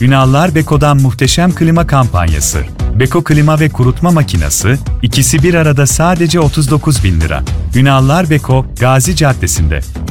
Ünallar Beko'dan muhteşem klima kampanyası. Beko klima ve kurutma makinesi, ikisi bir arada sadece 39.000 lira. Ünallar Beko, Gazi Caddesi'nde.